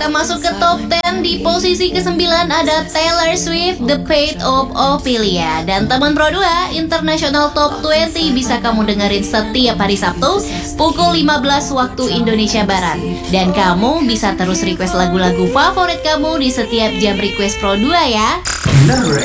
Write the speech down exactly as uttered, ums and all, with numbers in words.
Kita masuk ke top sepuluh. Di posisi kesembilan ada Taylor Swift, The Fate of Ophelia. Dan teman Pro dua, International Top dua puluh bisa kamu dengerin setiap hari Sabtu pukul lima belas waktu Indonesia Barat. Dan kamu bisa terus request lagu-lagu favorit kamu di setiap jam request Pro dua ya. Number